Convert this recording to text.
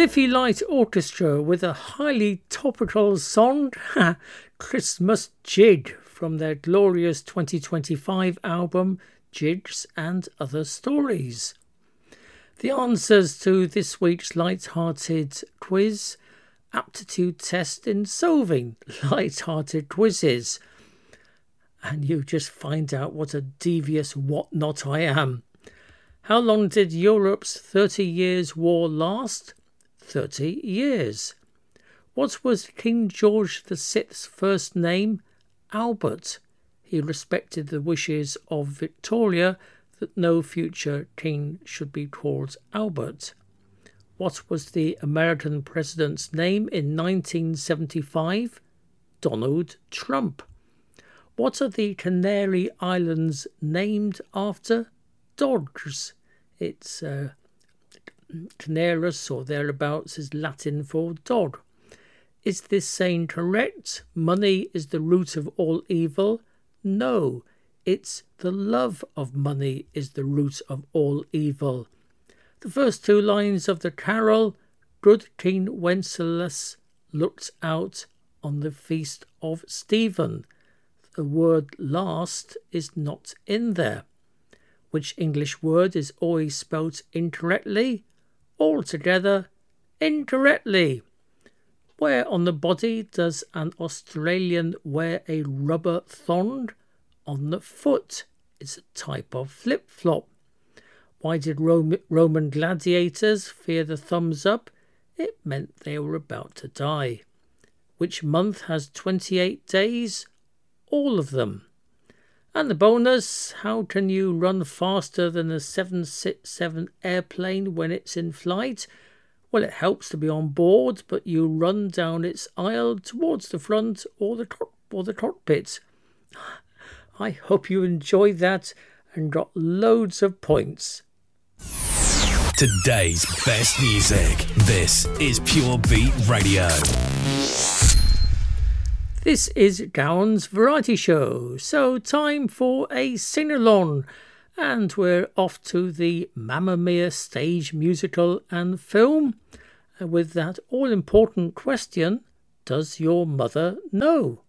Liffey Light Orchestra with a highly topical song, Christmas Jig, from their glorious 2025 album Jigs and Other Stories. The answers to this week's light-hearted quiz, aptitude test in solving light-hearted quizzes. And you just find out what a devious whatnot I am. How long did Europe's 30 Years' War last? 30 years. What was King George VI's first name? Albert. He respected the wishes of Victoria that no future king should be called Albert. What was the American president's name in 1975? Donald Trump. What are the Canary Islands named after? Dogs. It's Canarus or thereabouts is Latin for dog. Is this saying correct? Money is the root of all evil? No, it's the love of money is the root of all evil. The first two lines of the carol, Good King Wenceslas looked out on the feast of Stephen. The word last is not in there. Which English word is always spelt incorrectly? Altogether, incorrectly. Where on the body does an Australian wear a rubber thong? On the foot. It's a type of flip-flop. Why did Roman gladiators fear the thumbs up? It meant they were about to die. Which month has 28 days? All of them. And the bonus, how can you run faster than a 767 airplane when it's in flight? Well, it helps to be on board, but you run down its aisle towards the front or the cockpit. I hope you enjoyed that and got loads of points. Today's best music. This is Pure Beat Radio. This is Gowan's Variety Show, so time for a sing-along, and we're off to the Mamma Mia stage musical and film, with that all-important question, does your mother know?